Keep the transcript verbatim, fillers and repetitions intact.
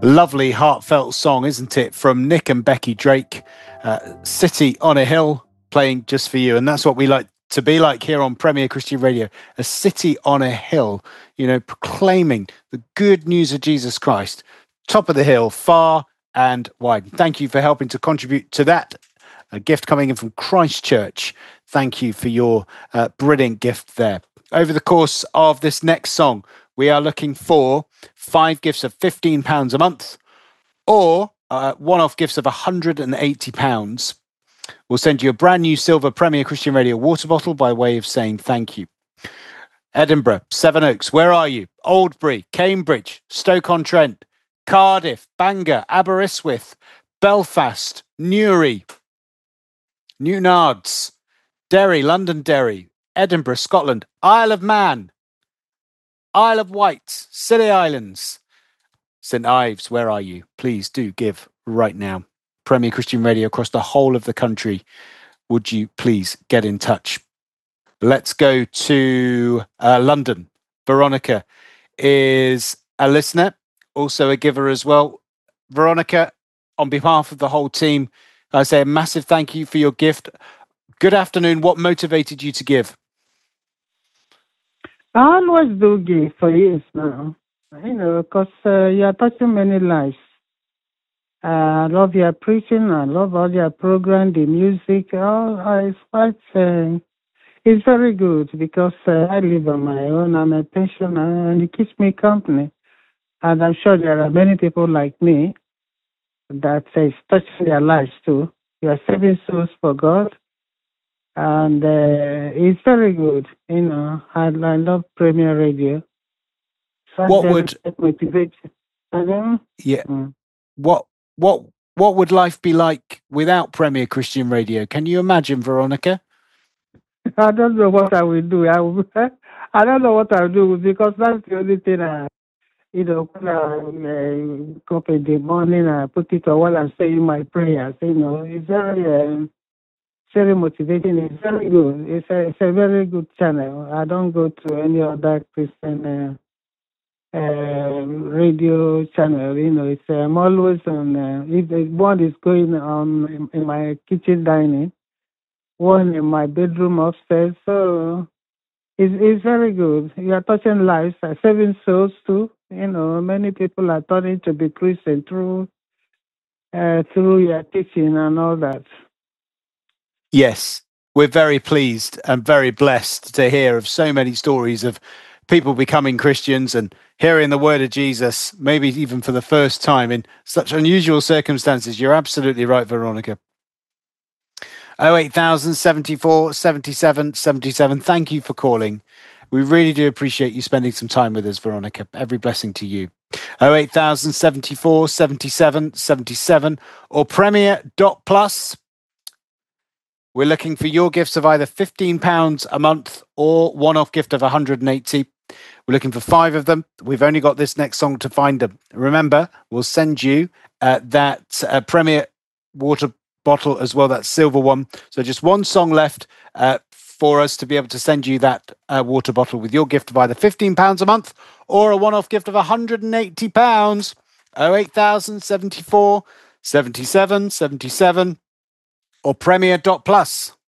Lovely, heartfelt song, isn't it? From Nick and Becky Drake, uh, City on a Hill, playing just for you. And that's what we like to be like here on Premier Christian Radio, a city on a hill, you know, proclaiming the good news of Jesus Christ, top of the hill, far and wide. Thank you for helping to contribute to that. A gift coming in from Christchurch. Thank you for your uh, brilliant gift there. Over the course of this next song, we are looking for five gifts of fifteen pounds a month or uh, one-off gifts of one hundred eighty pounds. We'll send you a brand new silver Premier Christian Radio water bottle by way of saying thank you. Edinburgh, Sevenoaks, where are you? Oldbury, Cambridge, Stoke-on-Trent, Cardiff, Bangor, Aberystwyth, Belfast, Newry, Newtonards, Derry, Londonderry, Edinburgh, Scotland, Isle of Man, Isle of Wight, Scilly Islands, Saint Ives, where are you? Please do give right now. Premier Christian Radio across the whole of the country. Would you please get in touch? Let's go to uh, London. Veronica is a listener, also a giver as well. Veronica, on behalf of the whole team, I say a massive thank you for your gift. Good afternoon. What motivated you to give? I always do give for years now, you know, because uh, you are touching many lives. Uh, I love your preaching. I love all your program, the music. All, uh, it's quite, uh, it's very good because uh, I live on my own. I'm a pensioner and it keeps me company. And I'm sure there are many people like me that uh, is touching their lives too. You are saving souls for God. And uh, it's very good, you know. I, I love Premier Radio. So what would motivate you? Yeah. Mm. What what what would life be like without Premier Christian Radio? Can you imagine, Veronica? I don't know what I will do. I will, I don't know what I'll do because that's the only thing I, you know, when I uh, go up in the morning, I put it on while I'm saying my prayers. You know, it's very. Uh, very motivating. It's very good. It's a, it's a very good channel. I don't go to any other Christian uh, uh, radio channel. You know, it's uh, I'm always on. Uh, if the one is going on in, in my kitchen dining, one in my bedroom upstairs. So it's it's very good. You are touching lives, uh, saving souls too. You know, many people are turning to be Christian through uh, through your teaching and all that. Yes, we're very pleased and very blessed to hear of so many stories of people becoming Christians and hearing the word of Jesus, maybe even for the first time in such unusual circumstances. You're absolutely right, Veronica. oh eight thousand seventy-four seventy-seven seventy-seven. Thank you for calling. We really do appreciate you spending some time with us, Veronica. Every blessing to you. oh eight thousand seventy-four seventy-seven seventy-seven or premier dot plus. We're looking for your gifts of either fifteen pounds a month or one-off gift of one hundred eighty. We're looking for five of them. We've only got this next song to find them. Remember, we'll send you uh, that uh, Premier water bottle as well, that silver one. So just one song left uh, for us to be able to send you that uh, water bottle with your gift of either fifteen pounds a month or a one-off gift of one hundred eighty pounds. oh eight thousand seventy-four seventy-seven seventy-seven or premier dot plus.